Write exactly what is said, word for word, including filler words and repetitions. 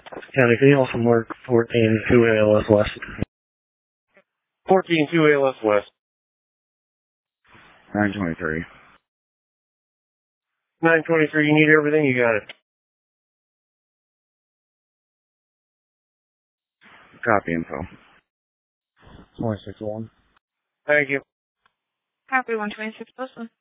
County, can you also mark fourteen two A L S West? fourteen two A L S West. nine twenty-three. nine twenty-three, you need everything? You got it. Copy info. twenty-six one. Thank you. Copy one twenty-six Wilson.